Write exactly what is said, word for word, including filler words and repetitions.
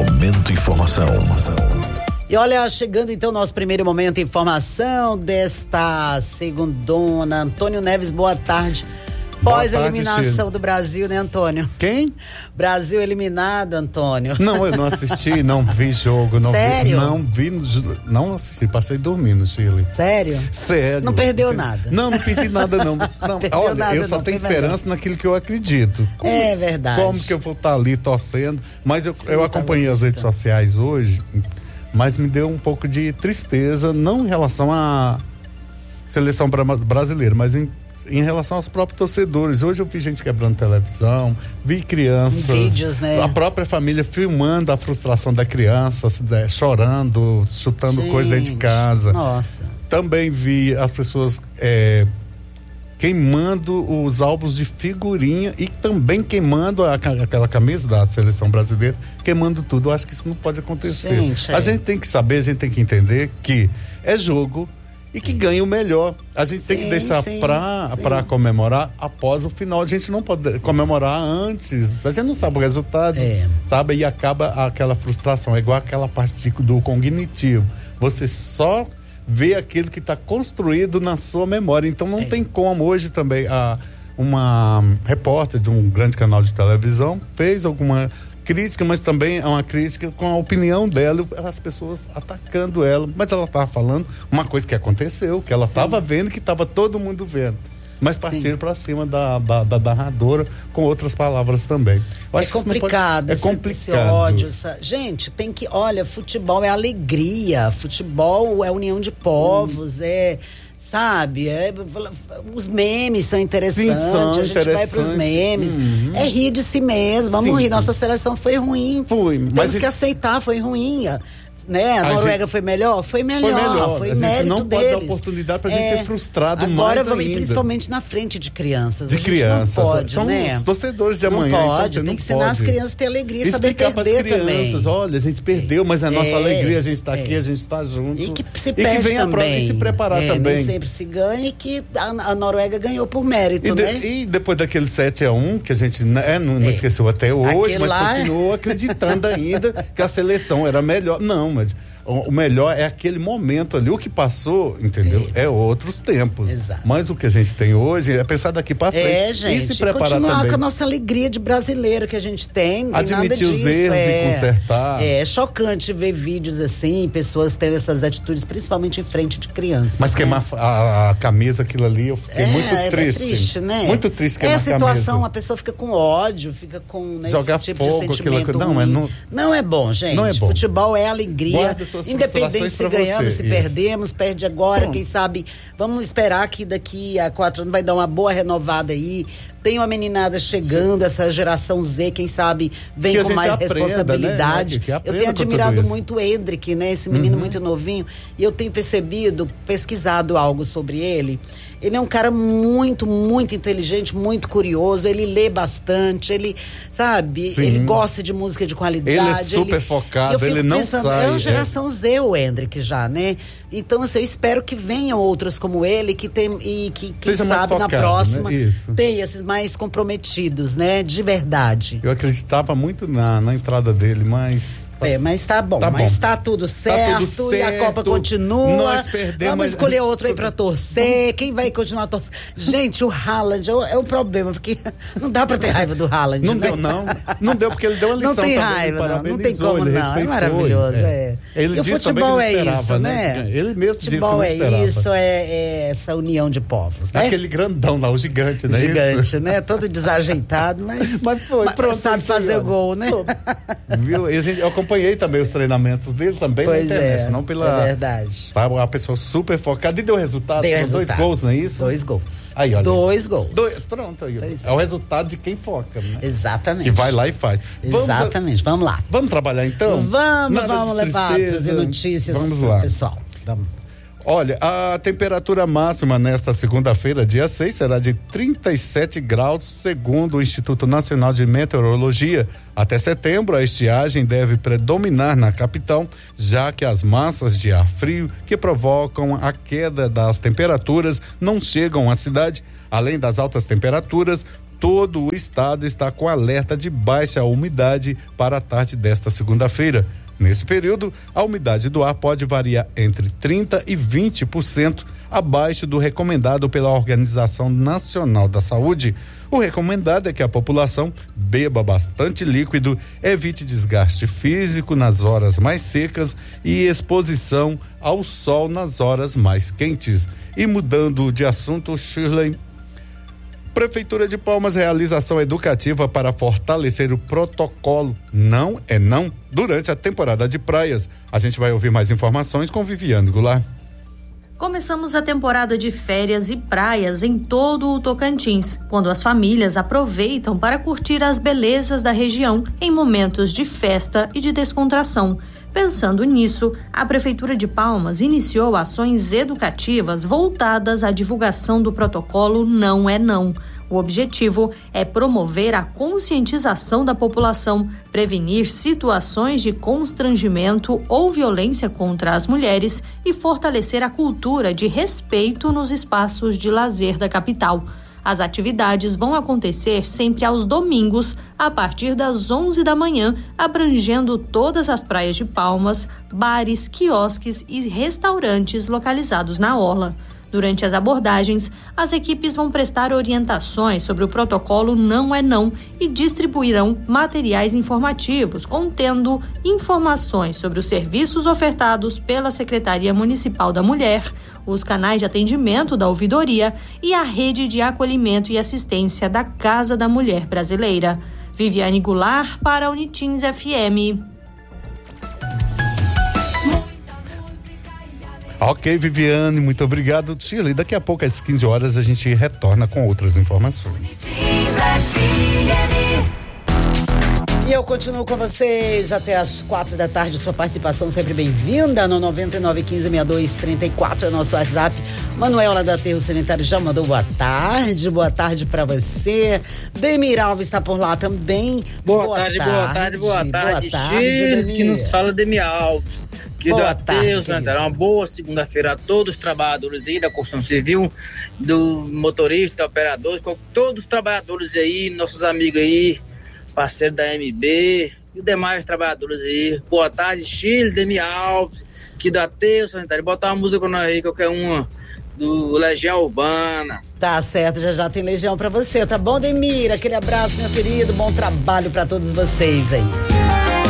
Momento Informação. E olha, chegando então nosso primeiro momento de informação desta segundona. Antônio Neves, boa tarde. Pós-eliminação do Brasil, né, Antônio? Quem? Brasil eliminado, Antônio. Não, eu não assisti, não vi jogo. Não Sério? Vi, não vi, não assisti, passei dormindo, Chile. Sério? Sério. Não perdeu nada? Não, não perdi nada, não. não. Olha, nada, eu só não, tenho esperança nada. naquilo que eu acredito. Como, é verdade. Como que eu vou estar ali torcendo? Mas eu, Sim, eu acompanhei tá as redes sociais hoje, mas me deu um pouco de tristeza, não em relação à seleção brasileira, mas em em relação aos próprios torcedores. Hoje eu vi gente quebrando televisão, vi crianças, vídeos, né? A própria família filmando a frustração da criança, chorando, chutando gente, coisa dentro de casa. Nossa. Também vi as pessoas é, queimando os álbuns de figurinha e também queimando a, aquela camisa da seleção brasileira, queimando tudo. Eu acho que isso não pode acontecer. Gente, a é. gente tem que saber, a gente tem que entender que é jogo e que ganha o melhor. A gente sim, tem que deixar para comemorar após o final. A gente não pode comemorar antes. A gente não sabe o resultado, é. sabe? E acaba aquela frustração. É igual aquela parte do cognitivo. Você só vê aquilo que está construído na sua memória. Então não é. tem como. Hoje também a, uma repórter de um grande canal de televisão fez alguma crítica, mas também é uma crítica com a opinião dela, as pessoas atacando ela, mas ela estava falando uma coisa que aconteceu, que ela estava vendo, que estava todo mundo vendo, mas partiram para cima da, da, da narradora com outras palavras também. Eu é acho complicado, pode... é complicado. Esse ódio, essa... gente, tem que, olha, futebol é alegria, futebol é união de povos, hum. é sabe, é, os memes são interessantes, Sim, são a gente interessantes. vai pros memes, uhum. é rir de si mesmo, vamos sim, rir, sim. nossa seleção foi ruim, foi, temos mas que gente... aceitar, foi ruim, né? A, a Noruega gente... foi melhor? Foi melhor, foi, melhor. foi a mérito gente não deles. pode dar oportunidade pra gente é, ser frustrado agora, mais ainda. E principalmente na frente de crianças. De a gente crianças. Não pode, são né? os torcedores de não amanhã. Pode, então você tem não que ensinar pode. as crianças a ter alegria, saber explicar perder pras crianças, também. olha, a gente perdeu, mas é a nossa é, alegria, a gente tá é. aqui, a gente tá junto. E que se e perde que vem também. A prova, e se preparar é, também. Nem sempre se ganha e que a, a Noruega ganhou por mérito, e de, né? E depois daquele sete a um, que a gente né, não, não é. esqueceu até hoje, Aquele mas lá... continuou acreditando ainda que a seleção era melhor. Não, mas o melhor é aquele momento ali, o que passou, entendeu? É, é outros tempos. Exato. Mas o que a gente tem hoje é pensar daqui pra frente. É, gente, e se preparar continuar também. com a nossa alegria de brasileiro que a gente tem. Não tem Admitir nada os disso, erros é, e consertar. É chocante ver vídeos assim, pessoas tendo essas atitudes, principalmente em frente de crianças. Mas né? queimar a, a camisa, aquilo ali, eu fiquei é, muito triste. É triste, né? Muito triste queimar a situação, a camisa. a pessoa fica com ódio, fica com né, jogar esse tipo fogo, de sentimento aquilo, não, é não, não é bom, gente. Não é bom. Futebol é alegria. Independente se ganhamos, você. se perdemos, perde agora, Bom. quem sabe, vamos esperar que daqui a quatro anos vai dar uma boa renovada aí. Tem uma meninada chegando, Sim. essa geração Z, quem sabe, vem que com mais aprenda, responsabilidade. Né? Que, que eu tenho admirado muito o Hendrick, né? Esse menino uhum. muito novinho. E eu tenho percebido, pesquisado algo sobre ele. Ele é um cara muito, muito inteligente, muito curioso, ele lê bastante, ele, sabe, Sim. ele gosta de música de qualidade. Ele é super ele, focado, ele não pensando, sai. É uma geração é. Z o Hendrick já, né? Então, assim, eu espero que venham outros como ele, que tem, e que, quem Seja sabe, mais focado, na próxima, né? tenha esses mais comprometidos, né? De verdade. Eu acreditava muito na, na entrada dele, mas... É, mas tá bom, tá mas bom. tá tudo certo, tá tudo certo e a Copa continua. Nós perdemos. Vamos escolher outro aí pra torcer. Quem vai continuar torcendo? Gente, o Haaland é o, é o problema, porque não dá pra ter raiva do Haaland. Não né? deu, não. Não deu, porque ele deu uma lição não tem também. Raiva, Ele não, não tem como ele não. É maravilhoso, é. é. Ele e o disse futebol também que é esperava, isso, né? né? Ele mesmo disse que não futebol esperava. é isso, é, é essa união de povos, né? Aquele grandão lá, o gigante, né? Gigante, isso? né? Todo desajeitado, mas, mas foi, mas pronto. sabe fazer o gol, né? Viu? Eu acompanhei também os treinamentos dele também pois na internet, é, não pela... É verdade. Uma pessoa super focada e deu resultado. Deu resultado. Dois gols, não é isso? Dois gols. Aí, olha. Dois gols. Dois, pronto aí. É. é o resultado de quem foca, né? Exatamente. Que vai lá e faz. Exatamente, vamos, vamos lá. Vamos trabalhar então? Vamos, Nada vamos levar trazer notícias vamos lá. pessoal. Vamos. Olha, a temperatura máxima nesta segunda-feira, dia seis, será de trinta e sete graus, segundo o Instituto Nacional de Meteorologia. Até setembro, a estiagem deve predominar na capital, já que as massas de ar frio que provocam a queda das temperaturas não chegam à cidade. Além das altas temperaturas, todo o estado está com alerta de baixa umidade para a tarde desta segunda-feira. Nesse período, a umidade do ar pode variar entre trinta por cento e vinte por cento abaixo do recomendado pela Organização Nacional da Saúde. O recomendado é que a população beba bastante líquido, evite desgaste físico nas horas mais secas e exposição ao sol nas horas mais quentes. E mudando de assunto, Shirley, Prefeitura de Palmas realiza ação educativa para fortalecer o protocolo Não é Não durante a temporada de praias. A gente vai ouvir mais informações com Viviane Goulart. Começamos a temporada de férias e praias em todo o Tocantins, quando as famílias aproveitam para curtir as belezas da região em momentos de festa e de descontração. Pensando nisso, a Prefeitura de Palmas iniciou ações educativas voltadas à divulgação do protocolo Não é Não. O objetivo é promover a conscientização da população, prevenir situações de constrangimento ou violência contra as mulheres e fortalecer a cultura de respeito nos espaços de lazer da capital. As atividades vão acontecer sempre aos domingos, a partir das onze da manhã, abrangendo todas as praias de Palmas, bares, quiosques e restaurantes localizados na orla. Durante as abordagens, as equipes vão prestar orientações sobre o protocolo Não é Não e distribuirão materiais informativos contendo informações sobre os serviços ofertados pela Secretaria Municipal da Mulher, os canais de atendimento da ouvidoria e a rede de acolhimento e assistência da Casa da Mulher Brasileira. Viviane Goulart para a Unitins F M. Ok, Viviane, muito obrigado. Shirley, daqui a pouco às quinze horas a gente retorna com outras informações. E eu continuo com vocês até as quatro da tarde. Sua participação sempre bem-vinda no noventa e nove, quinze, sessenta e dois, trinta e quatro é o nosso WhatsApp. Manuela da Aterro Sanitário já mandou boa tarde, boa tarde pra você. Demir Alves está por lá também. Boa, boa tarde, tarde, boa tarde, boa tarde. Boa tarde, Demir. Que nos fala Demir Alves. Que boa Deus, né? Uma boa segunda-feira a todos os trabalhadores aí da construção civil, do motorista, operadores, todos os trabalhadores aí, nossos amigos aí, parceiro da M B e os demais trabalhadores aí. Boa tarde, Chile, Demi Alves, que da Deus, sanitário. Bota uma música com nós aí, qualquer uma, do Legião Urbana. Tá certo, já já tem Legião pra você, tá bom, Demir? Aquele abraço, meu querido, bom trabalho pra todos vocês aí.